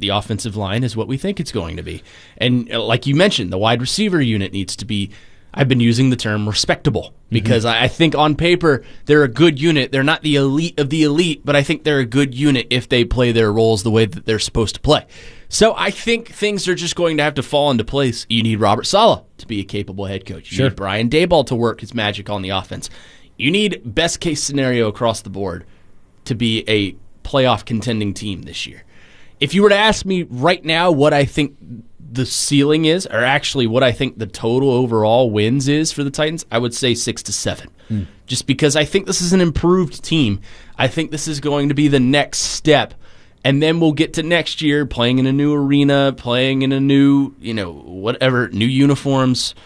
the offensive line is what we think it's going to be. And like you mentioned, the wide receiver unit needs to be, I've been using the term respectable, because I think on paper they're a good unit. They're not the elite of the elite, but I think they're a good unit if they play their roles the way that they're supposed to play. So I think things are just going to have to fall into place. You need Robert Saleh to be a capable head coach. You need Brian Daboll to work his magic on the offense. You need best case scenario across the board to be a playoff contending team this year. If you were to ask me right now what I think the ceiling is, or actually what I think the total overall wins is for the Titans, I would say 6 to 7. Just because I think this is an improved team. I think this is going to be the next step. And then we'll get to next year playing in a new arena, playing in a new, new uniforms.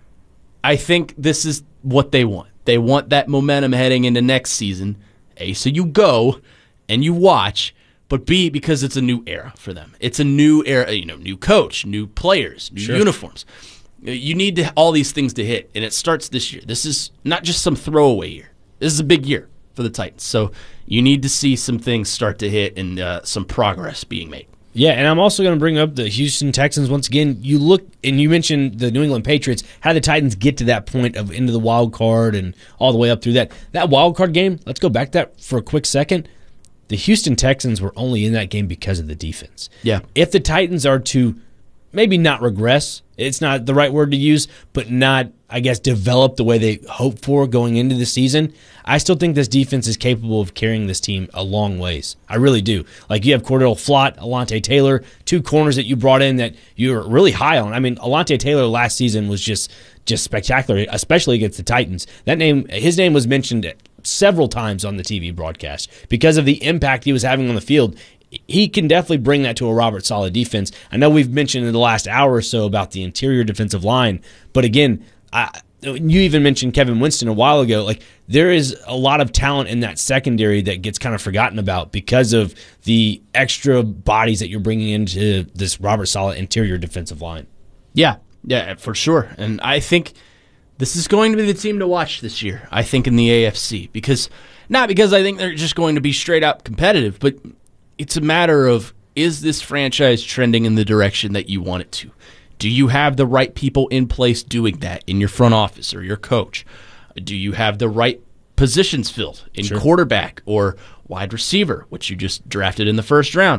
I think this is what they want. They want that momentum heading into next season. A, so you go and you watch, but B, because it's a new era for them. It's a new era, new coach, new players, new uniforms. You need all these things to hit, and it starts this year. This is not just some throwaway year. This is a big year for the Titans. So you need to see some things start to hit and some progress being made. Yeah, and I'm also going to bring up the Houston Texans once again. You look, and you mentioned the New England Patriots. How did the Titans get to that point of into the wild card and all the way up through that? That wild card game, let's go back to that for a quick second. The Houston Texans were only in that game because of the defense. Yeah. If the Titans are to maybe not regress, it's not the right word to use, but not, I guess, develop the way they hoped for going into the season, I still think this defense is capable of carrying this team a long ways. I really do. Like, you have Cordell Flott, Alontae Taylor, two corners that you brought in that you're really high on. I mean, Alontae Taylor last season was just spectacular, especially against the Titans. His name was mentioned several times on the TV broadcast because of the impact he was having on the field. He can definitely bring that to a Robert Saleh defense. I know we've mentioned in the last hour or so about the interior defensive line, but again, you even mentioned Kevin Winston a while ago. Like, there is a lot of talent in that secondary that gets kind of forgotten about because of the extra bodies that you're bringing into this Robert Saleh interior defensive line. Yeah, for sure. And I think this is going to be the team to watch this year, I think, in the AFC. Not because I think they're just going to be straight up competitive, but it's a matter of, is this franchise trending in the direction that you want it to? Do you have the right people in place doing that in your front office or your coach? Do you have the right positions filled in quarterback or wide receiver, which you just drafted in the first round?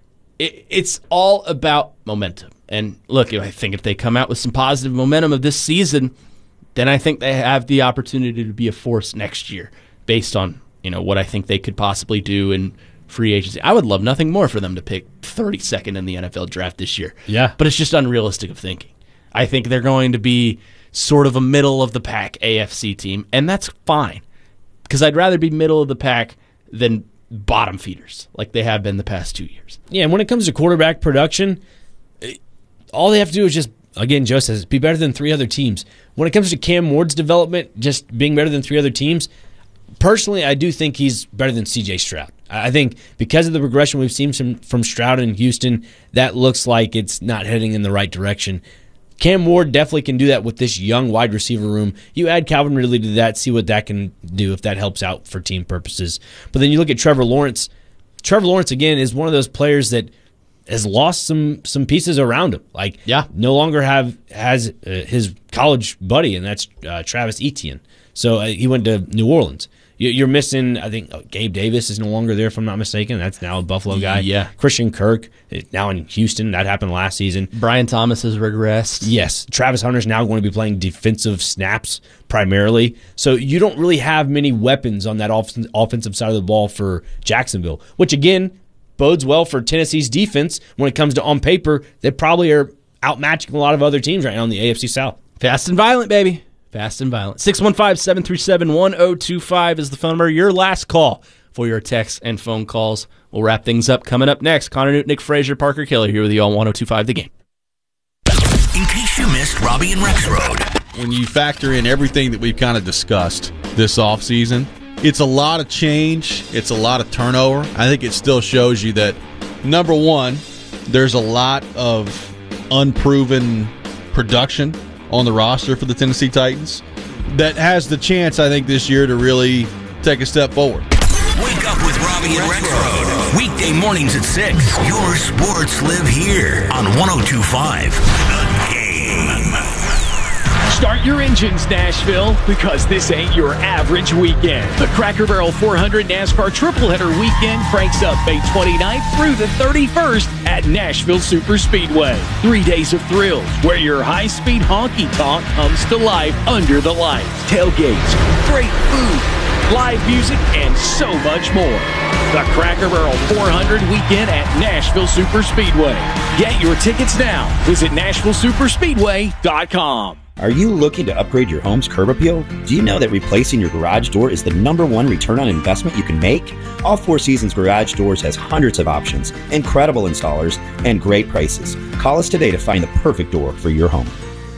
It's all about momentum. And look, I think if they come out with some positive momentum of this season, then I think they have the opportunity to be a force next year based on what I think they could possibly do in free agency. I would love nothing more for them to pick 32nd in the NFL draft this year. Yeah. But it's just unrealistic of thinking. I think they're going to be sort of a middle-of-the-pack AFC team, and that's fine because I'd rather be middle of the pack than bottom feeders like they have been the past 2 years. Yeah, and when it comes to quarterback production, all they have to do is just, again, Joe says, be better than three other teams. When it comes to Cam Ward's development, just being better than three other teams, personally, I do think he's better than C.J. Stroud. I think because of the progression we've seen from Stroud in Houston, that looks like it's not heading in the right direction. Cam Ward definitely can do that with this young wide receiver room. You add Calvin Ridley to that, see what that can do if that helps out for team purposes. But then you look at Trevor Lawrence. Trevor Lawrence, again, is one of those players that has lost some pieces around him. Like, no longer has his college buddy, and that's Travis Etienne. So he went to New Orleans. You're missing, I think, Gabe Davis is no longer there, if I'm not mistaken. That's now a Buffalo guy. Yeah. Christian Kirk is now in Houston. That happened last season. Brian Thomas has regressed. Yes. Travis Hunter's now going to be playing defensive snaps primarily. So you don't really have many weapons on that offensive side of the ball for Jacksonville, which, again, bodes well for Tennessee's defense when it comes to, on paper, they probably are outmatching a lot of other teams right now in the AFC South. Fast and violent, baby. Fast and violent. 615-737-1025 is the phone number. Your last call for your texts and phone calls. We'll wrap things up. Coming up next, Connor Newton, Nick Frazier, Parker Keller here with you on 1025 The Game. In case you missed Robbie and Rexroad. When you factor in everything that we've kind of discussed this offseason, it's a lot of change. It's a lot of turnover. I think it still shows you that, number one, there's a lot of unproven production on the roster for the Tennessee Titans that has the chance, I think, this year to really take a step forward. Wake up with Robbie and Rexroad. Weekday mornings at 6. Your sports live here on 102.5 The Game. Start your engines, Nashville, because this ain't your average weekend. The Cracker Barrel 400 NASCAR Tripleheader Weekend cranks up May 29th through the 31st at Nashville Superspeedway. 3 days of thrills where your high-speed honky-tonk comes to life under the lights. Tailgates, great food, live music, and so much more. The Cracker Barrel 400 Weekend at Nashville Superspeedway. Get your tickets now. Visit NashvilleSuperspeedway.com. Are you looking to upgrade your home's curb appeal? Do you know that replacing your garage door is the #1 return on investment you can make? All Four Seasons Garage Doors has hundreds of options, incredible installers, and great prices. Call us today to find the perfect door for your home.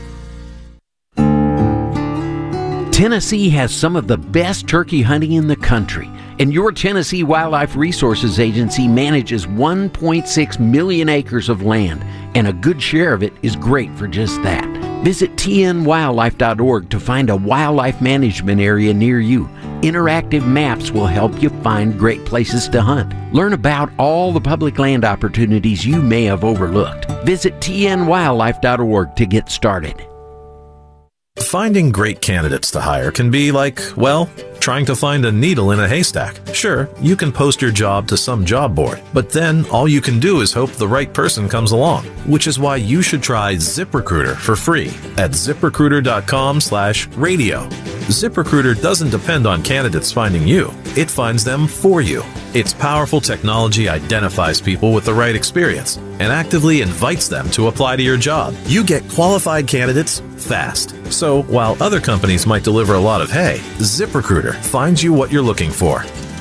Tennessee has some of the best turkey hunting in the country, and your Tennessee Wildlife Resources Agency manages 1.6 million acres of land, and a good share of it is great for just that. Visit tnwildlife.org to find a wildlife management area near you. Interactive maps will help you find great places to hunt. Learn about all the public land opportunities you may have overlooked. Visit tnwildlife.org to get started. Finding great candidates to hire can be like, well, trying to find a needle in a haystack. Sure, you can post your job to some job board, but then all you can do is hope the right person comes along, which is why you should try ZipRecruiter for free at ZipRecruiter.com/radio. ZipRecruiter doesn't depend on candidates finding you. It finds them for you. Its powerful technology identifies people with the right experience and actively invites them to apply to your job. You get qualified candidates fast. So while other companies might deliver a lot of hay, ZipRecruiter finds you what you're looking for.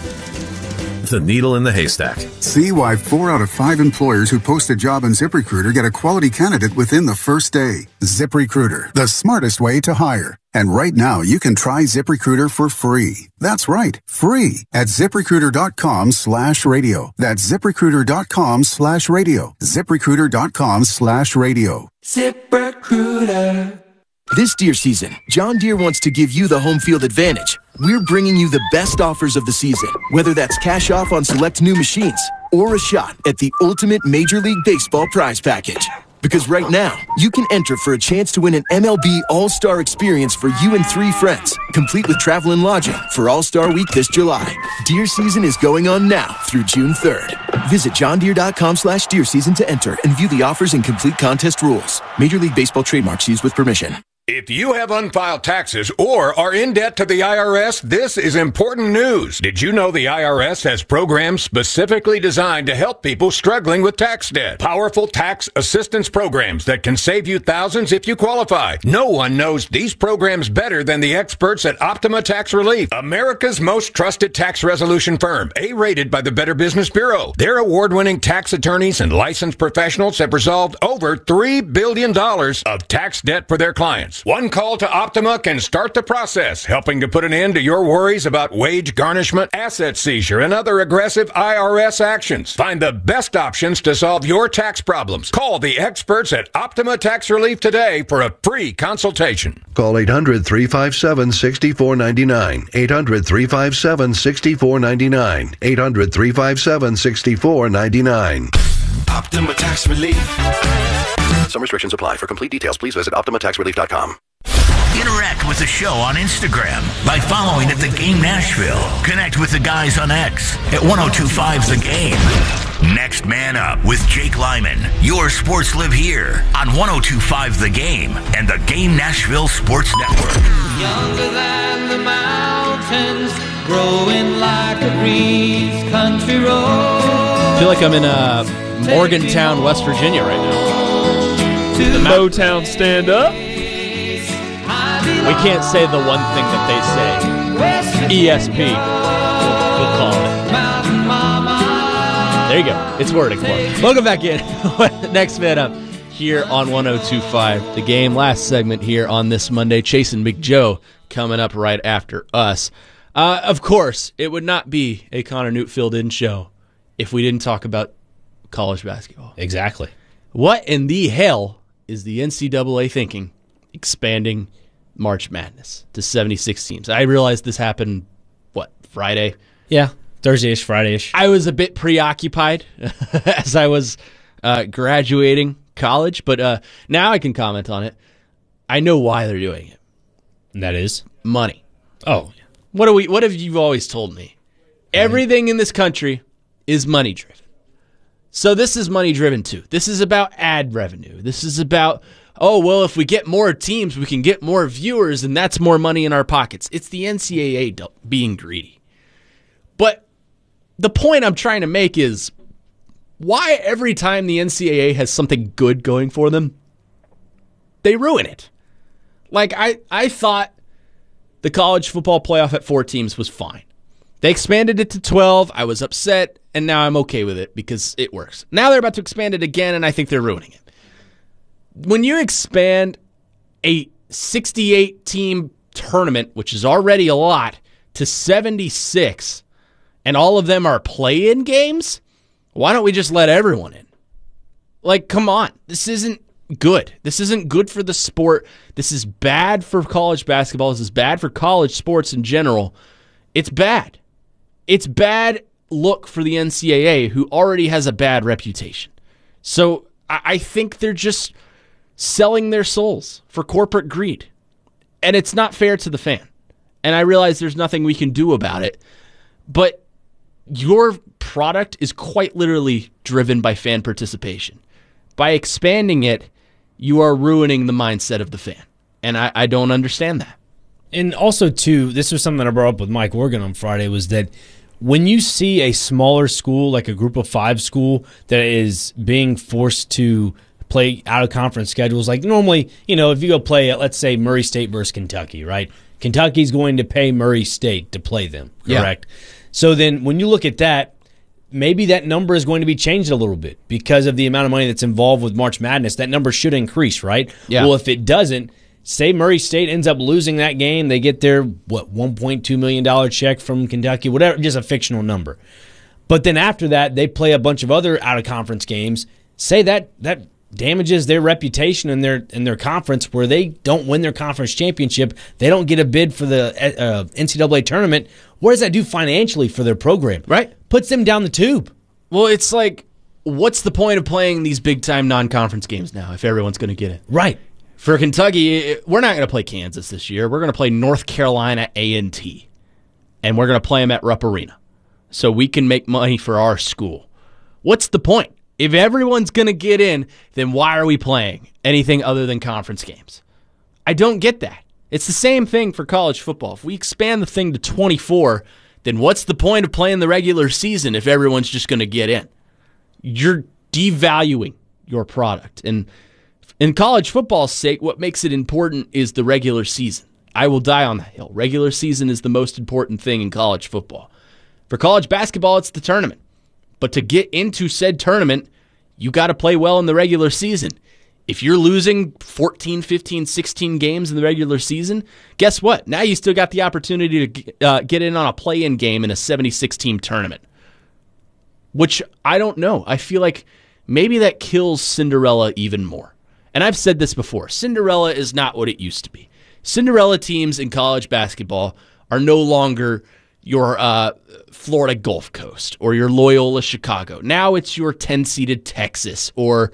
The needle in the haystack. See why 4 out of 5 employers who post a job on ZipRecruiter get a quality candidate within the first day. ZipRecruiter, the smartest way to hire. And right now, you can try ZipRecruiter for free. That's right, free at ZipRecruiter.com/radio. That's ZipRecruiter.com/radio. ZipRecruiter.com/radio. ZipRecruiter. This deer season, John Deere wants to give you the home field advantage. We're bringing you the best offers of the season, whether that's cash off on select new machines or a shot at the ultimate Major League Baseball prize package. Because right now, you can enter for a chance to win an MLB All-Star experience for you and 3 friends, complete with travel and lodging for All-Star Week this July. Deer season is going on now through June 3rd. Visit johndeere.com/deer season to enter and view the offers and complete contest rules. Major League Baseball trademarks used with permission. If you have unfiled taxes or are in debt to the IRS, this is important news. Did you know the IRS has programs specifically designed to help people struggling with tax debt? Powerful tax assistance programs that can save you thousands if you qualify. No one knows these programs better than the experts at Optima Tax Relief, America's most trusted tax resolution firm, A-rated by the Better Business Bureau. Their award-winning tax attorneys and licensed professionals have resolved over $3 billion of tax debt for their clients. One call to Optima can start the process, helping to put an end to your worries about wage garnishment, asset seizure, and other aggressive IRS actions. Find the best options to solve your tax problems. Call the experts at Optima Tax Relief today for a free consultation. Call 800-357-6499. 800-357-6499. 800-357-6499. Optima Tax Relief. Some restrictions apply. For complete details, please visit OptimaTaxRelief.com. Interact with the show on Instagram by following at The Game Nashville. Connect with the guys on X at 1025 The Game. Next Man Up with Jake Lyman. Your sports live here on 1025 The Game and the Game Nashville Sports Network. Younger than the mountains, growing like a breeze, country road. I feel like I'm in Morgantown, West Virginia right now. The Motown stand up. We can't say the one thing that they say. ESP. We'll call it. There you go. It's wording for it. Welcome back in. Next Man Up here on 102.5 The Game. Last segment here on this Monday. Chase and Big Joe coming up right after us. Of course, it would not be a Connor Newt filled-in show if we didn't talk about college basketball. Exactly. What in the hell is the NCAA thinking expanding March Madness to 76 teams? I realized this happened, Friday? Yeah. Thursday-ish, Friday-ish. I was a bit preoccupied as I was graduating college, but now I can comment on it. I know why they're doing it. And that is? Money. Oh. What have you always told me? Everything in this country is money-driven. So this is money-driven, too. This is about ad revenue. This is about, if we get more teams, we can get more viewers, and that's more money in our pockets. It's the NCAA being greedy. But the point I'm trying to make is, why every time the NCAA has something good going for them, they ruin it? Like, I thought the college football playoff at 4 teams was fine. They expanded it to 12. I was upset, and now I'm okay with it because it works. Now they're about to expand it again, and I think they're ruining it. When you expand a 68-team tournament, which is already a lot, to 76, and all of them are play-in games, why don't we just let everyone in? Like, come on. This isn't good. This isn't good for the sport. This is bad for college basketball. This is bad for college sports in general. It's bad. It's bad look for the NCAA, who already has a bad reputation. So I think they're just selling their souls for corporate greed. And it's not fair to the fan. And I realize there's nothing we can do about it. But your product is quite literally driven by fan participation. By expanding it, you are ruining the mindset of the fan. And I don't understand that. And also, too, this was something that I brought up with Mike Organ on Friday, was that when you see a smaller school, like a group of 5 school, that is being forced to play out-of-conference schedules, like normally, if you go play at, let's say, Murray State versus Kentucky, right? Kentucky's going to pay Murray State to play them, correct? Yeah. So then when you look at that, maybe that number is going to be changed a little bit because of the amount of money that's involved with March Madness. That number should increase, right? Yeah. Well, if it doesn't, say Murray State ends up losing that game, they get their, $1.2 million check from Kentucky, whatever, just a fictional number. But then after that, they play a bunch of other out-of-conference games. Say that damages their reputation in their conference, where they don't win their conference championship. They don't get a bid for the NCAA tournament. What does that do financially for their program? Right. Puts them down the tube. Well, it's like, what's the point of playing these big-time non-conference games now if everyone's going to get it? Right. For Kentucky, we're not going to play Kansas this year. We're going to play North Carolina A&T, and we're going to play them at Rupp Arena so we can make money for our school. What's the point? If everyone's going to get in, then why are we playing anything other than conference games? I don't get that. It's the same thing for college football. If we expand the thing to 24, then what's the point of playing the regular season if everyone's just going to get in? You're devaluing your product. And in college football's sake, what makes it important is the regular season. I will die on that hill. Regular season is the most important thing in college football. For college basketball, it's the tournament. But to get into said tournament, you got to play well in the regular season. If you're losing 14, 15, 16 games in the regular season, guess what? Now you still got the opportunity to get in on a play-in game in a 76-team tournament, which I don't know. I feel like maybe that kills Cinderella even more. And I've said this before. Cinderella is not what it used to be. Cinderella teams in college basketball are no longer your Florida Gulf Coast or your Loyola Chicago. Now it's your 10-seeded Texas or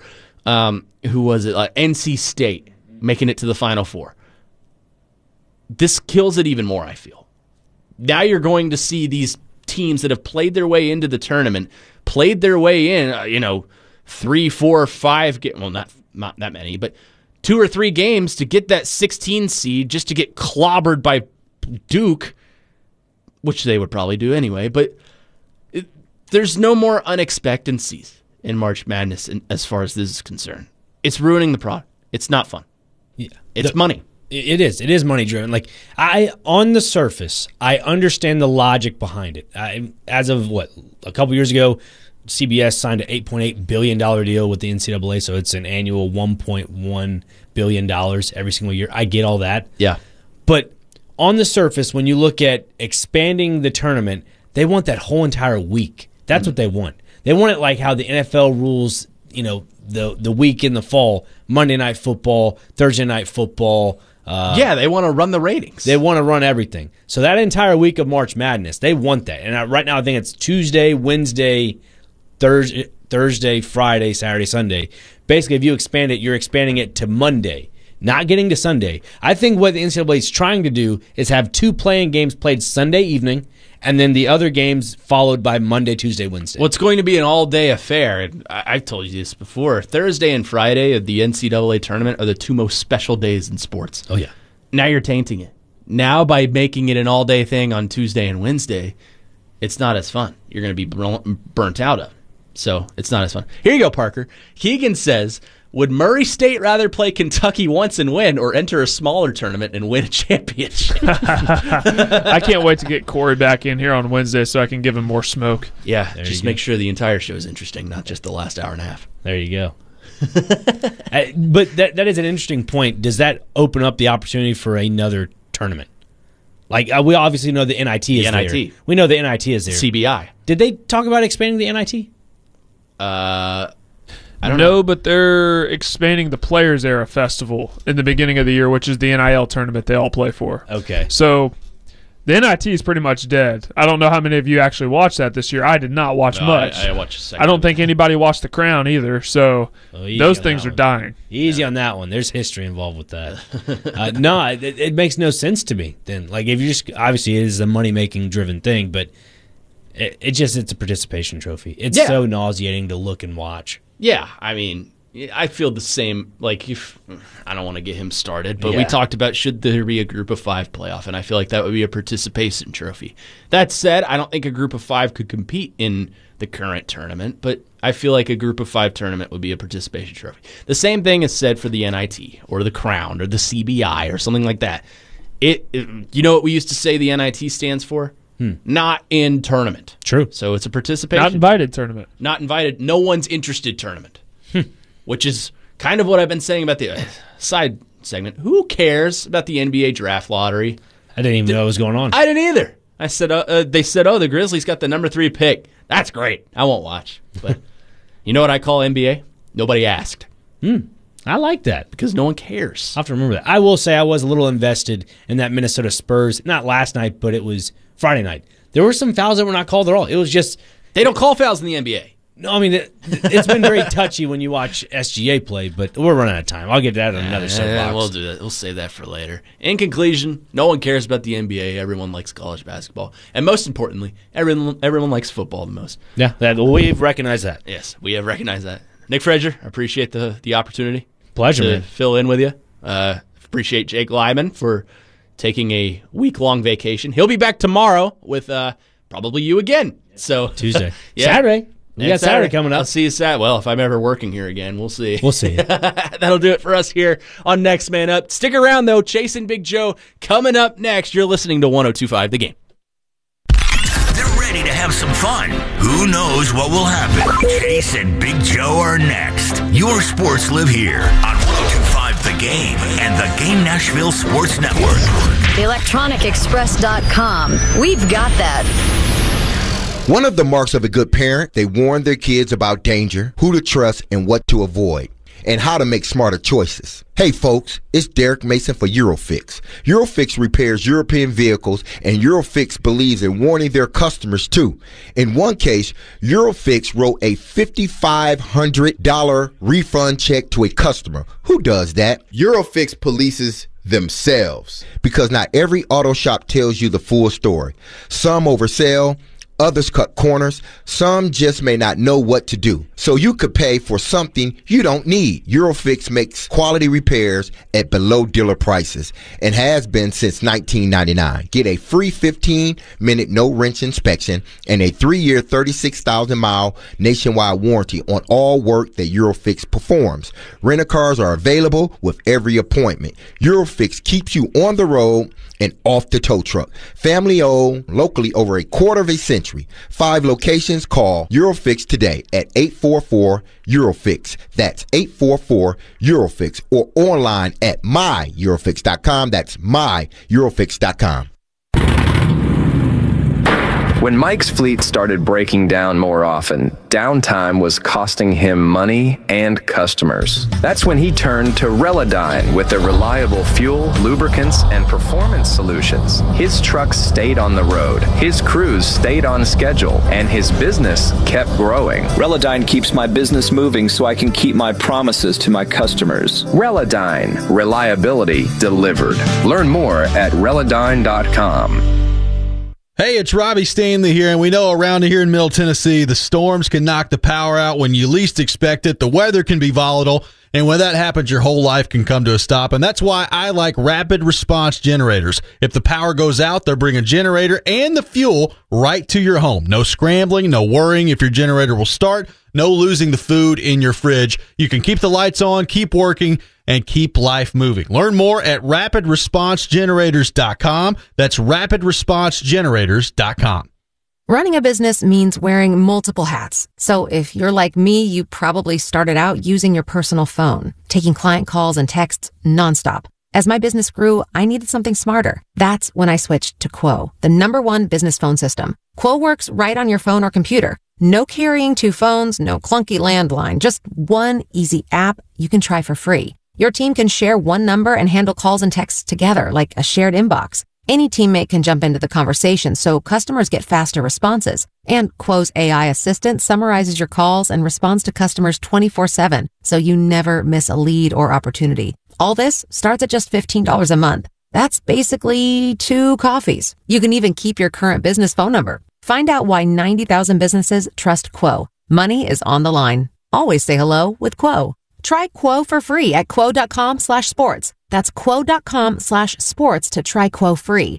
NC State making it to the Final Four. This kills it even more, I feel. Now you're going to see these teams that have played their way into the tournament, played their way in, 3, 4, 5, not that many, but 2 or 3 games to get that 16 seed just to get clobbered by Duke, which they would probably do anyway, but there's no more unexpectancies in March Madness as far as this is concerned. It's ruining the product. It's not fun. Yeah. It's money. It is. It is money driven. Like, on the surface, I understand the logic behind it. As of a couple years ago, CBS signed an $8.8 billion deal with the NCAA, so it's an annual $1.1 billion every single year. I get all that. Yeah. But on the surface, when you look at expanding the tournament, they want that whole entire week. That's what they want. They want it like how the NFL rules, the week in the fall, Monday Night Football, Thursday Night Football, They want to run the ratings. They want to run everything. So that entire week of March Madness, they want that. And right now I think it's Tuesday, Wednesday, Thursday, Friday, Saturday, Sunday. Basically, if you expand it, you're expanding it to Monday, not getting to Sunday. I think what the NCAA is trying to do is have 2 playing games played Sunday evening, and then the other games followed by Monday, Tuesday, Wednesday. Well, it's going to be an all-day affair. And I've told you this before. Thursday and Friday of the NCAA tournament are the 2 most special days in sports. Oh, yeah. Now you're tainting it. Now by making it an all-day thing on Tuesday and Wednesday, it's not as fun. You're going to be burnt out of. So it's not as fun. Here you go, Parker. Keegan says, would Murray State rather play Kentucky once and win or enter a smaller tournament and win a championship? I can't wait to get Corey back in here on Wednesday so I can give him more smoke. Yeah, just make sure the entire show is interesting, not just the last hour and a half. There you go. But that is an interesting point. Does that open up the opportunity for another tournament? Like, we obviously know the NIT is there. We know the NIT is there. CBI. Did they talk about expanding the NIT? I don't know, but they're expanding the Players Era Festival in the beginning of the year, which is the NIL tournament they all play for. Okay. So the NIT is pretty much dead. I don't know how many of you actually watched that this year. I did not watch much. I watched a second. I don't think anybody watched The Crown either, so those things are dying. Easy on that one. There's history involved with that. No, it makes no sense to me then. Like, if you just, obviously it is a money-making driven thing, but it's a participation trophy. It's so nauseating to look and watch. Yeah, I mean, I feel the same. Like, I don't want to get him started, but we talked about should there be a group of 5 playoff, and I feel like that would be a participation trophy. That said, I don't think a group of 5 could compete in the current tournament, but I feel like a group of 5 tournament would be a participation trophy. The same thing is said for the NIT or the Crown or the CBI or something like that. You know what we used to say the NIT stands for? Not in tournament. True. So it's a participation. Not invited tournament. Not invited. No one's interested tournament. Which is kind of what I've been saying about the side segment. Who cares about the NBA draft lottery? I didn't even know what was going on. I didn't either. I said, they said, the Grizzlies got the number 3 pick. That's great. I won't watch. But you know what I call NBA? Nobody asked. I like that. Because no one cares. I'll have to remember that. I will say I was a little invested in that Minnesota Spurs. Not last night, but it was Friday night. There were some fouls that were not called at all. It was just... They don't call fouls in the NBA. No, I mean, it's been very touchy when you watch SGA play, but we're running out of time. I'll get that on another soapbox. We'll do that. We'll save that for later. In conclusion, no one cares about the NBA. Everyone likes college basketball. And most importantly, everyone likes football the most. Yeah, we've recognized that. Yes, we have recognized that. Nick Frazier, I appreciate the opportunity. Pleasure, to man. Fill in with you. Appreciate Jake Lyman for taking a week-long vacation. He'll be back tomorrow with probably you again. So Tuesday. Saturday. We got Saturday coming up. I'll see you Saturday. Well, if I'm ever working here again, we'll see. We'll see. That'll do it for us here on Next Man Up. Stick around, though. Chasing Big Joe coming up next. You're listening to 102.5 The Game. They're ready to have some fun. Who knows what will happen? Chase and Big Joe are next. Your sports live here on 102.5 The Game and the Game Nashville Sports Network. ElectronicExpress.com. We've got that. One of the marks of a good parent, they warn their kids about danger, who to trust, and what to avoid, and how to make smarter choices. Hey folks, it's Derek Mason for Eurofix. Eurofix repairs European vehicles, and Eurofix believes in warning their customers too. In one case, Eurofix wrote a $5,500 refund check to a customer. Who does that? Eurofix polices themselves. Because not every auto shop tells you the full story. Some oversell, others cut corners. Some just may not know what to do. So you could pay for something you don't need. Eurofix makes quality repairs at below dealer prices and has been since 1999. Get a free 15-minute no-wrench inspection and a 3-year, 36,000-mile nationwide warranty on all work that Eurofix performs. Rent-a-cars are available with every appointment. Eurofix keeps you on the road and off the tow truck. Family owned, locally over a quarter of a century. 5 locations. Call Eurofix today at 844-EUROFIX. That's 844-EUROFIX, or online at myeurofix.com. That's myeurofix.com. When Mike's fleet started breaking down more often, downtime was costing him money and customers. That's when he turned to Relodyne with their reliable fuel, lubricants, and performance solutions. His trucks stayed on the road, his crews stayed on schedule, and his business kept growing. Relodyne keeps my business moving so I can keep my promises to my customers. Relodyne, reliability delivered. Learn more at Relodyne.com. Hey, it's Robbie Stanley here, and we know around here in Middle Tennessee, the storms can knock the power out when you least expect it. The weather can be volatile, and when that happens, your whole life can come to a stop, and that's why I like rapid response generators. If the power goes out, they'll bring a generator and the fuel right to your home. No scrambling, no worrying if your generator will start, no losing the food in your fridge. You can keep the lights on, keep working, and keep life moving. Learn more at rapidresponsegenerators.com. That's rapidresponsegenerators.com. Running a business means wearing multiple hats. So if you're like me, you probably started out using your personal phone, taking client calls and texts nonstop. As my business grew, I needed something smarter. That's when I switched to Quo, the #1 business phone system. Quo works right on your phone or computer. No carrying 2 phones, no clunky landline, just one easy app you can try for free. Your team can share one number and handle calls and texts together like a shared inbox. Any teammate can jump into the conversation so customers get faster responses. And Quo's AI assistant summarizes your calls and responds to customers 24/7, so you never miss a lead or opportunity. All this starts at just $15 a month. That's basically 2 coffees. You can even keep your current business phone number. Find out why 90,000 businesses trust Quo. Money is on the line. Always say hello with Quo. Try Quo for free at quo.com/sports. That's quo.com/sports to try Quo free.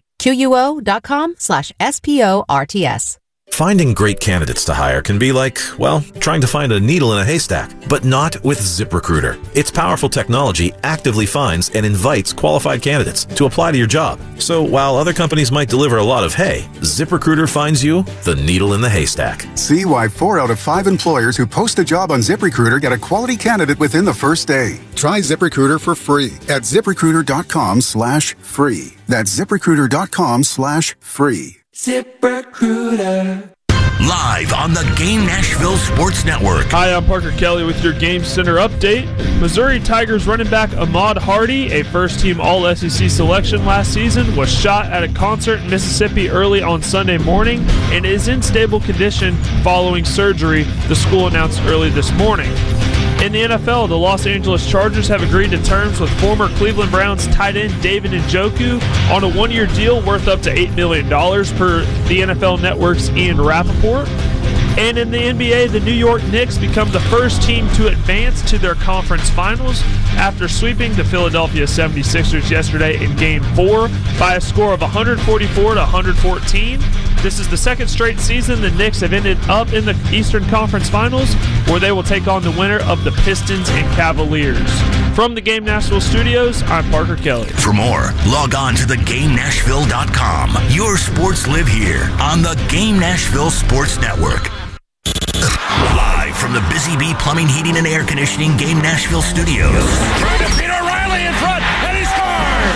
QUO.com/SPORTS. Finding great candidates to hire can be like, well, trying to find a needle in a haystack, but not with ZipRecruiter. Its powerful technology actively finds and invites qualified candidates to apply to your job. So while other companies might deliver a lot of hay, ZipRecruiter finds you the needle in the haystack. See why 4 out of 5 employers who post a job on ZipRecruiter get a quality candidate within the first day. Try ZipRecruiter for free at ZipRecruiter.com/free. That's ZipRecruiter.com/free. ZipRecruiter. Live on the Game Nashville Sports Network. Hi, I'm Parker Kelly with your Game Center update. Missouri Tigers running back Ahmad Hardy, a first-team All-SEC selection last season, was shot at a concert in Mississippi early on Sunday morning and is in stable condition following surgery, the school announced early this morning. In the NFL, the Los Angeles Chargers have agreed to terms with former Cleveland Browns tight end David Njoku on a 1-year deal worth up to $8 million per the NFL Network's Ian Rappaport. And in the NBA, the New York Knicks become the first team to advance to their conference finals after sweeping the Philadelphia 76ers yesterday in Game 4 by a score of 144 to 114. This is the second straight season the Knicks have ended up in the Eastern Conference Finals, where they will take on the winner of the Pistons and Cavaliers. From the Game Nashville studios, I'm Parker Kelly. For more, log on to thegamenashville.com. Your sports live here on the Game Nashville Sports Network. Live from the Busy Bee Plumbing, Heating, and Air Conditioning Game Nashville studios. Trying to beat O'Reilly in front, and he scores!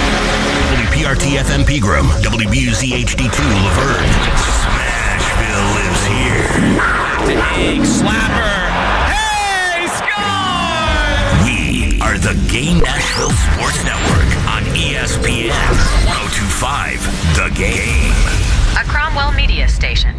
WPRT-FM Pegram, WBUZ-HD2 Laverne. Smashville lives here. Big slapper. Hey, score! We are the Game Nashville Sports Network on ESPN 102.5 The Game. A Cromwell media station.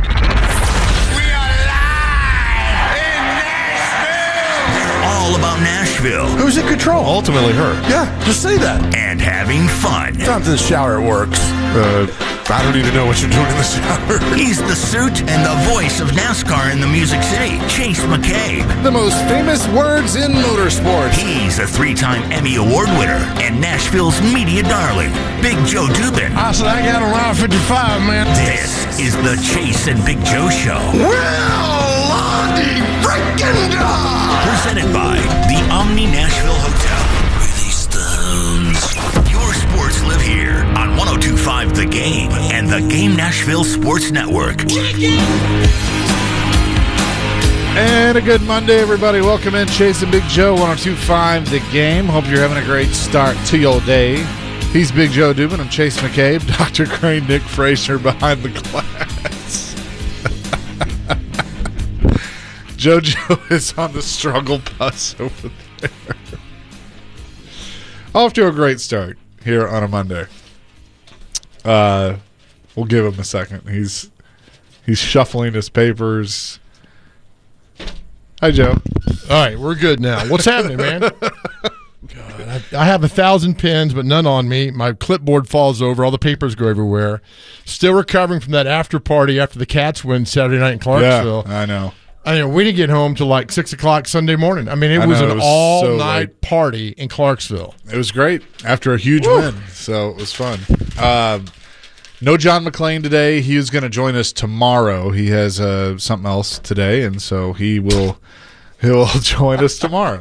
All about Nashville. Who's in control? Ultimately her. Yeah, just say that. And having fun. Sometimes in the shower it works. I don't even know what you're doing in the shower. He's the suit and the voice of NASCAR in the Music City, Chase McCabe. The most famous words in motorsports. He's a 3-time Emmy Award winner and Nashville's media darling, Big Joe Dubin. I said I got around 55, man. This is the Chase and Big Joe Show. Well, Lonnie freaking dog! Presented by the Omni Nashville Hotel. Release Stones. Your sports live here on 102.5 The Game and the Game Nashville Sports Network. And a good Monday, everybody. Welcome in Chase and Big Joe, 102.5 The Game. Hope you're having a great start to your day. He's Big Joe Dubin. I'm Chase McCabe. Dr. Crane, Nick Frazier behind the glass. JoJo is on the struggle bus over there. Off to a great start here on a Monday. We'll give him a second. He's shuffling his papers. Hi, Joe. All right, we're good now. What's happening, man? God, I have 1,000 pens, but none on me. My clipboard falls over. All the papers go everywhere. Still recovering from that after party after the Cats win Saturday night in Clarksville. Yeah, I know. We didn't get home till like 6 o'clock Sunday morning. I mean, it was an all-night party in Clarksville. It was great after a huge win, so it was fun. No John McClain today. He is going to join us tomorrow. He has something else today, and so he'll join us tomorrow.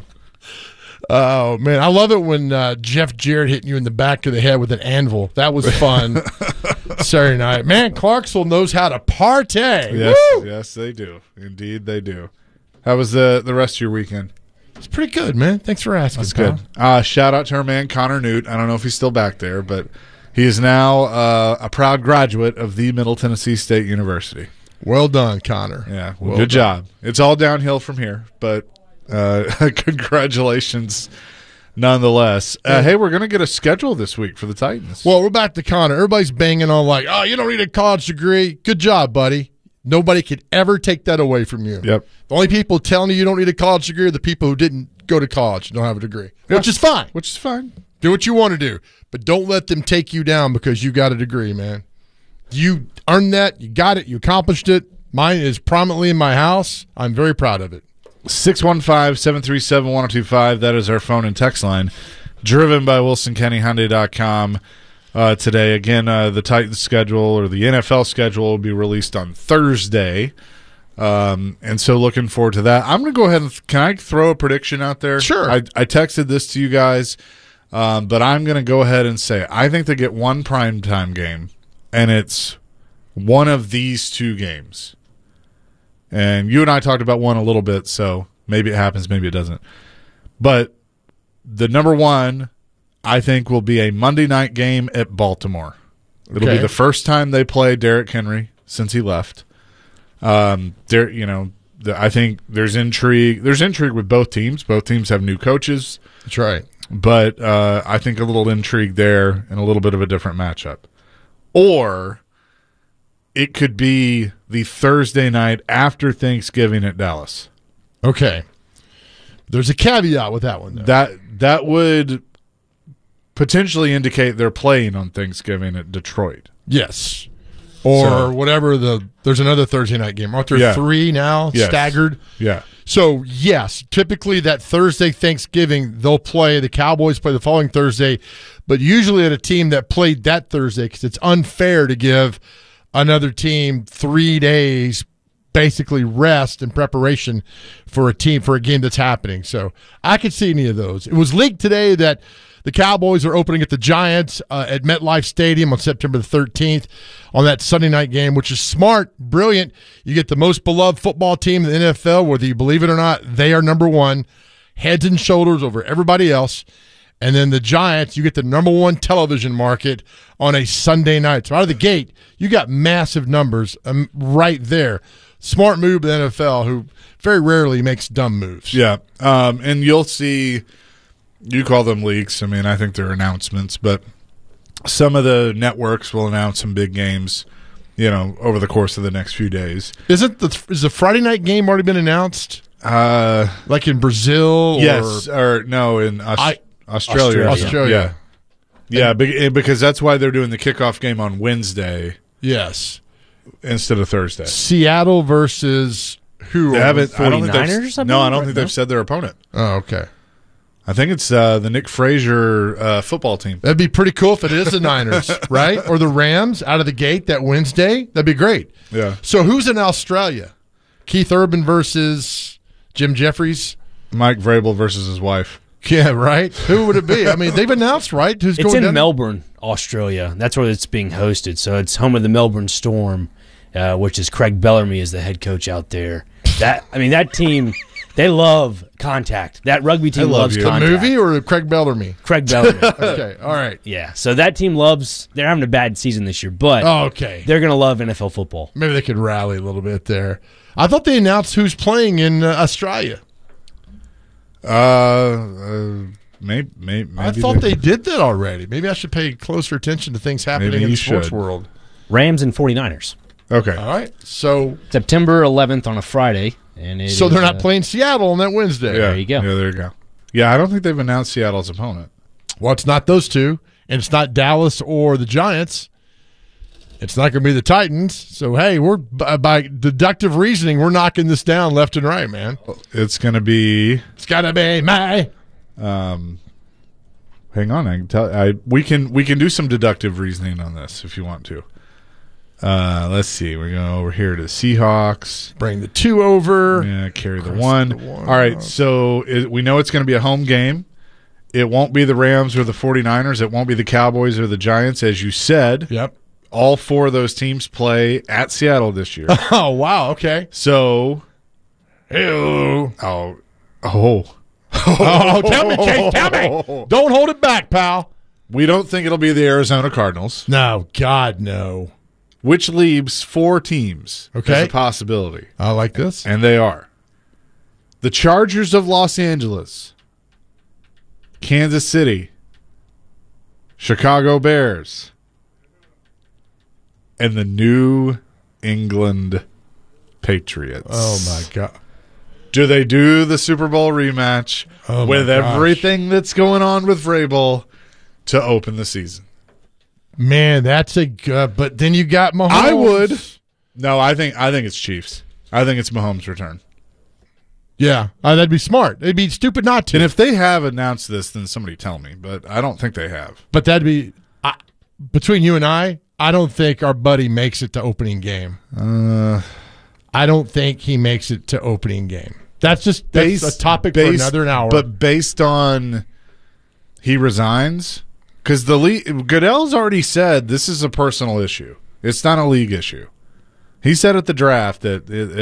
Oh, man. I love it when Jeff Jarrett hitting you in the back of the head with an anvil. That was fun. Saturday night. Man, Clarksville knows how to party. Yes, Woo! yes, they do. Indeed, they do. How was the rest of your weekend? It's pretty good, man. Thanks for asking. That's good. Shout out to our man, Connor Newt. I don't know if he's still back there, but he is now a proud graduate of the Middle Tennessee State University. Well done, Connor. Yeah, good job. It's all downhill from here, but congratulations nonetheless. Hey, we're going to get a schedule this week for the Titans. Well, we're back to Connor. Everybody's banging on like, oh, you don't need a college degree. Good job, buddy. Nobody could ever take that away from you. Yep. The only people telling you don't need a college degree are the people who didn't go to college and don't have a degree, which is fine. Do what you want to do, but don't let them take you down because you got a degree, man. You earned that. You got it. You accomplished it. Mine is prominently in my house. I'm very proud of it. 615-737-1025. That is our phone and text line. Driven by WilsonCountyHyundai.com. Today, again, the Titans schedule or the NFL schedule will be released on Thursday. And so looking forward to that. I'm going to go ahead and can I throw a prediction out there? Sure. I texted this to you guys, but I'm going to go ahead and say I think they get one primetime game, and it's one of these two games. And you and I talked about one a little bit, so maybe it happens, maybe it doesn't. But the number one, I think, will be a Monday night game at Baltimore. It'll be the first time they play Derrick Henry since he left. I think there's intrigue. There's intrigue with both teams. Both teams have new coaches. That's right. But I think a little intrigue there and a little bit of a different matchup. Or it could be the Thursday night after Thanksgiving at Dallas. Okay. There's a caveat with that one, though. That would potentially indicate they're playing on Thanksgiving at Detroit. Yes. Or whatever there's another Thursday night game. Aren't there three now staggered? Yeah. So, yes, typically that Thursday Thanksgiving, they'll play. The Cowboys play the following Thursday, but usually at a team that played that Thursday because it's unfair to give another team 3 days basically rest and preparation for a game that's happening. So I could see any of those. It was leaked today that the Cowboys are opening at the Giants at MetLife Stadium on September the 13th on that Sunday night game, which is smart, brilliant. You get the most beloved football team in the NFL, whether you believe it or not. They are number one, heads and shoulders over everybody else. And then the Giants, you get the number one television market on a Sunday night. So out of the gate, you got massive numbers right there. Smart move by the NFL, who very rarely makes dumb moves. Yeah, and you'll see, you call them leaks. I mean, I think they're announcements, but some of the networks will announce some big games, over the course of the next few days. Is the Friday night game already been announced? Like in Brazil? Yes, or no, in Australia. Yeah, because that's why they're doing the kickoff game on Wednesday. Yes, instead of Thursday. Seattle versus who? They haven't. 49ers or something? No, I don't think they've said their opponent. Oh, okay. I think it's the Nick Frazier football team. That'd be pretty cool if it is the Niners, right? Or the Rams out of the gate that Wednesday. That'd be great. Yeah. So who's in Australia? Keith Urban versus Jim Jeffries? Mike Vrabel versus his wife. Yeah, right? Who would it be? I mean, they've announced, right? Who's it's going in down? Melbourne, Australia. That's where it's being hosted. So it's home of the Melbourne Storm, which is Craig Bellamy is the head coach out there. That team, they love contact. That rugby team loves contact. The movie or Craig Bellamy? Craig Bellamy. Okay, all right. Yeah, so that team they're having a bad season this year, but they're going to love NFL football. Maybe they could rally a little bit there. I thought they announced who's playing in Australia. Maybe I thought they did that already. Maybe I should pay closer attention to things happening in the sports world. Rams and 49ers. Okay. All right. So September 11th on a Friday. And so they're not playing Seattle on that Wednesday. Yeah, there you go. Yeah, there you go. Yeah, I don't think they've announced Seattle's opponent. Well, it's not those two, and it's not Dallas or the Giants. It's not going to be the Titans. So, hey, we're by deductive reasoning, we're knocking this down left and right, man. It's going to be. It's got to be my. Hang on, I can tell. We can do some deductive reasoning on this if you want to. Let's see. We're going over here to the Seahawks. Bring the 2 over. Yeah, carry the 1. All right, so we know it's going to be a home game. It won't be the Rams or the 49ers. It won't be the Cowboys or the Giants, as you said. Yep. All 4 of those teams play at Seattle this year. Oh, wow. Okay. So. Ew. Oh, tell me, Chase, tell me. Don't hold it back, pal. We don't think it'll be the Arizona Cardinals. No, God, no. Which leaves 4 teams as a possibility. I like this. And they are the Chargers of Los Angeles, Kansas City, Chicago Bears, and the New England Patriots. Oh, my God. Do they do the Super Bowl rematch with everything that's going on with Vrabel to open the season? Man, that's a good. But then you got Mahomes. I would. No, I think it's Chiefs. I think it's Mahomes' return. Yeah, that'd be smart. It'd be stupid not to. And if they have announced this, then somebody tell me. But I don't think they have. But that'd be between you and I don't think our buddy makes it to opening game. I don't think he makes it to opening game. That's a topic for another hour. But based on he resigns. Because Goodell's already said this is a personal issue. It's not a league issue. He said at the draft that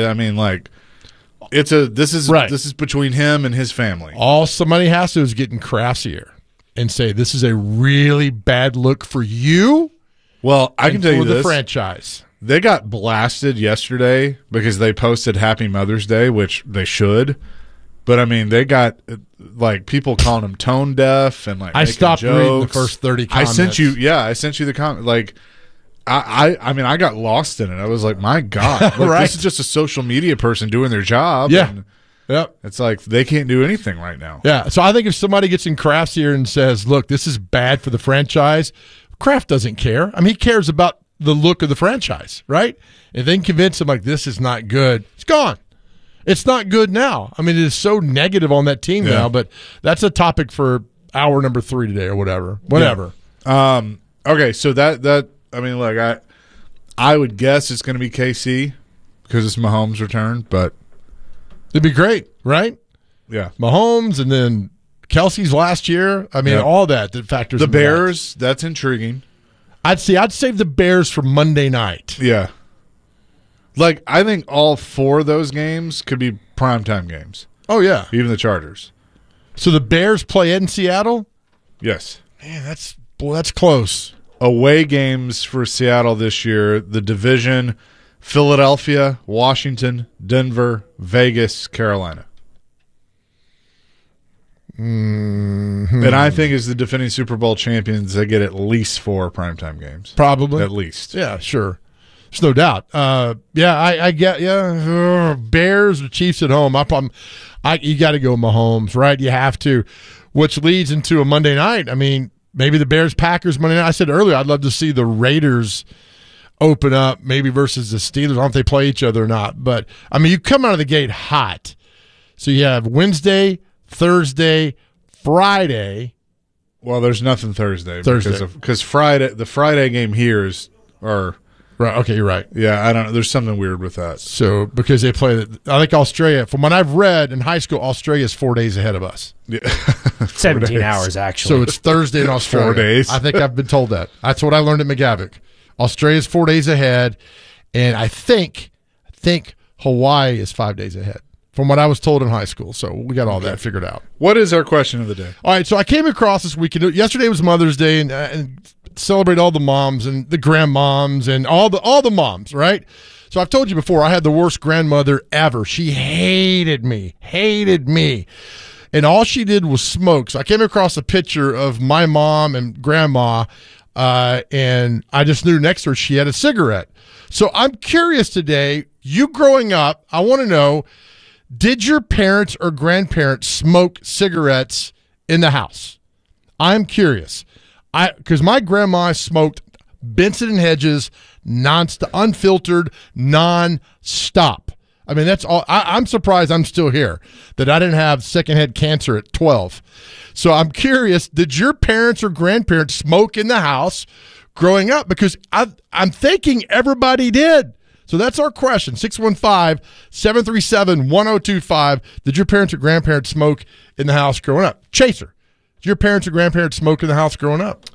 this is between him and his family. All somebody has to do is get in Craftsier and say this is a really bad look for you. Well, I can tell you this: the franchise. They got blasted yesterday because they posted Happy Mother's Day, which they should. But I mean, they got people calling them tone deaf and I stopped reading the first 30 comments. I sent you the comment. I got lost in it. I was like, my God, right. This is just a social media person doing their job. Yeah. And yep. It's like they can't do anything right now. Yeah. So I think if somebody gets in Kraft's here and says, look, this is bad for the franchise, Kraft doesn't care. I mean, he cares about the look of the franchise, right? If they can convince him this is not good, it's gone. It's not good now. I mean, it is so negative on that team now, but that's a topic for hour number 3 today or whatever. Yeah. Okay, so I would guess it's going to be KC because it's Mahomes' return, but it'd be great, right? Yeah. Mahomes and then Kelsey's last year. I mean, all that factors the into Bears, that's intriguing. I'd save the Bears for Monday night. Yeah. I think all 4 of those games could be primetime games. Oh, yeah. Even the Chargers. So the Bears play in Seattle? Yes. Man, that's close. Away games for Seattle this year, the division, Philadelphia, Washington, Denver, Vegas, Carolina. Mm-hmm. And I think as the defending Super Bowl champions, they get at least 4 primetime games. Probably. At least. Yeah, sure. There's no doubt. I get Bears or Chiefs at home. You got to go Mahomes, right? You have to, which leads into a Monday night. I mean, maybe the Bears-Packers Monday night. I said earlier I'd love to see the Raiders open up, maybe versus the Steelers. I don't know if they play each other or not. But, I mean, you come out of the gate hot. So you have Wednesday, Thursday, Friday. Well, there's nothing Thursday. Because the Friday game here are – right. Okay, you're right. Yeah, I don't know. There's something weird with that. So because they play, I think Australia. From what I've read in high school, Australia is 4 days ahead of us. Yeah. 17 hours actually. So it's Thursday in Australia. 4 days. I think I've been told that. That's what I learned at McGavick. Australia's 4 days ahead, and I think Hawaii is 5 days ahead. From what I was told in high school. So we got all that figured out. What is our question of the day? All right. So I came across this weekend. Yesterday was Mother's Day, and celebrate all the moms and the grandmoms and all the moms, right? So I've told you before, I had the worst grandmother ever. She hated me. And all she did was smoke. So I came across a picture of my mom and grandma, and I just knew next to her she had a cigarette. So I'm curious today, you growing up, I want to know, did your parents or grandparents smoke cigarettes in the house? I'm curious. Because my grandma smoked Benson & Hedges unfiltered, non-stop. I mean, that's all. I'm surprised I'm still here, that I didn't have secondhand cancer at 12. So I'm curious, did your parents or grandparents smoke in the house growing up? Because I'm thinking everybody did. So that's our question, 615-737-1025. Did your parents or grandparents smoke in the house growing up? Chaser, did your parents or grandparents smoke in the house growing up?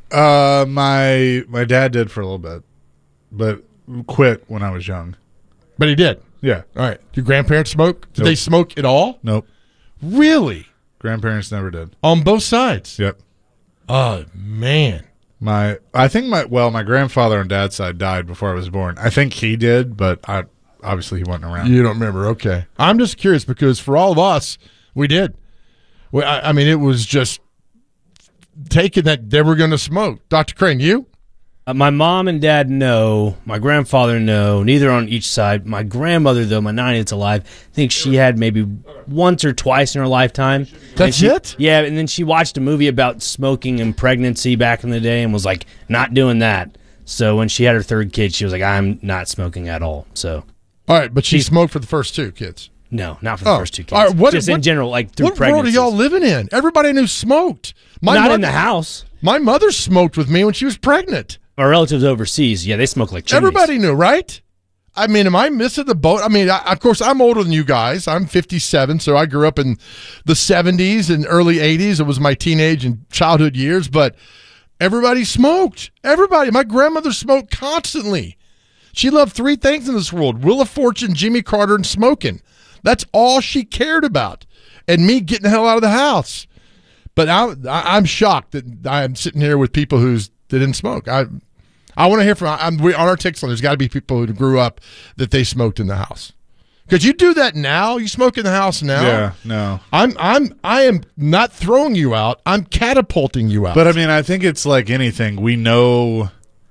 My dad did for a little bit, but quit when I was young. But he did? Yeah. All right. Did your grandparents smoke? Did Nope. they smoke at all? Nope. Really? Grandparents never did. On both sides? Yep. Oh, man. My grandfather on dad's side died before I was born. I think he did, but obviously he wasn't around. You don't remember. Okay. I'm just curious because for all of us, we did. I mean, it was just taken that they were going to smoke. Dr. Crane, you? My mom and dad, no. My grandfather, no. Neither on each side. My grandmother, though, my 90th alive, I think she had maybe once or twice in her lifetime. That's it? Yeah, and then she watched a movie about smoking and pregnancy back in the day and was like, not doing that. So when she had her third kid, she was like, I'm not smoking at all. So, all right, but she smoked for the first two kids. No, not for the first two kids. All right, Just in general, like through pregnancy. What world are y'all living in? Everybody I knew smoked. Not in the house. My mother smoked with me when she was pregnant. Our relatives overseas, yeah, they smoke like chimneys. Everybody knew, right? I mean, am I missing the boat? I mean, of course, I'm older than you guys. I'm 57, so I grew up in the 70s and early 80s. It was my teenage and childhood years, but everybody smoked. Everybody. My grandmother smoked constantly. She loved three things in this world: Wheel of Fortune, Jimmy Carter, and smoking. That's all she cared about. And me getting the hell out of the house. But I'm shocked that I'm sitting here with people that didn't smoke. I want to hear from on our text line. There's got to be people who grew up that they smoked in the house. Could you do that now? You smoke in the house now? Yeah, no. I am not throwing you out. I'm catapulting you out. But I mean, I think it's like anything. We know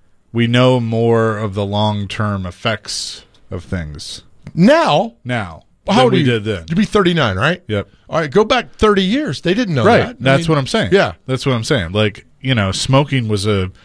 more of the long-term effects of things now. How old we did then? You'd be 39, right? Yep. All right, go back 30 years. They didn't know right. that. That's what I'm saying. Yeah. That's what I'm saying. Like, smoking was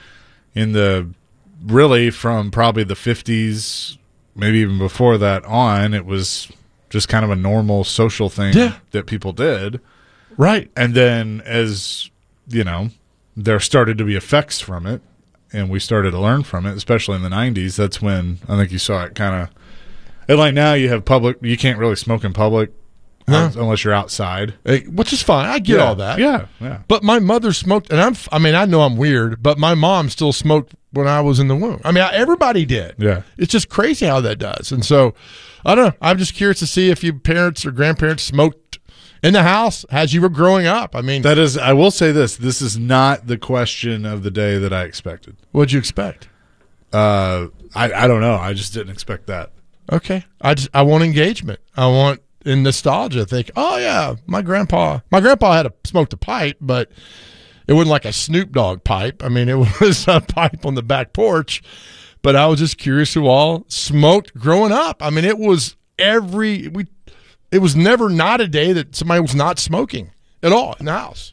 really from probably the 50s, maybe even before that on, it was just kind of a normal social thing that people did. Right. And then as, there started to be effects from it, and we started to learn from it, especially in the 90s. That's when I think you saw it kind of. And like now you have you can't really smoke in public unless you're outside. Which is fine. I get all that. Yeah. But my mother smoked, and I know I'm weird, but my mom still smoked when I was in the womb. I mean, everybody did. Yeah. It's just crazy how that does. And so, I don't know. I'm just curious to see if your parents or grandparents smoked in the house as you were growing up. I mean, I will say this is not the question of the day that I expected. What'd you expect? I don't know. I just didn't expect that. Okay. I want engagement. I want in nostalgia. Think, oh yeah, my grandpa had smoked a pipe, but it wasn't like a Snoop Dogg pipe. I mean, it was a pipe on the back porch. But I was just curious who all smoked growing up. I mean, it was it was never not a day that somebody was not smoking at all in the house.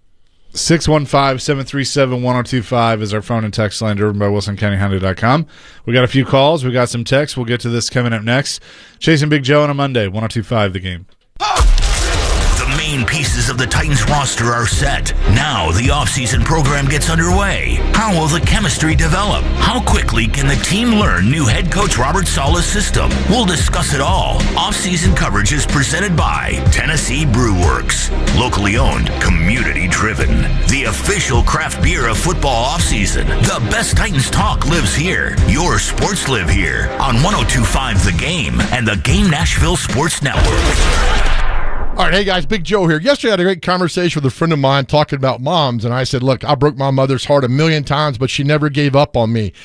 615-737-1025 is our phone and text line driven by WilsonCountyHonda.com. We got a few calls. We got some texts. We'll get to this coming up next. Chasing Big Joe on a Monday, 102.5 The Game. The main pieces of the Titans roster are set. Now the offseason program gets underway. How will the chemistry develop? How quickly can the team learn new head coach Robert Saleh's system? We'll discuss it all. Offseason coverage is presented by Tennessee Brew Works. Locally owned, community driven. The official craft beer of football offseason. The best Titans talk lives here. Your sports live here on 102.5 The Game and the Game Nashville Sports Network. All right, hey guys, Big Joe here. Yesterday I had a great conversation with a friend of mine talking about moms, and I said, look, I broke my mother's heart 1,000,000 times, but she never gave up on me.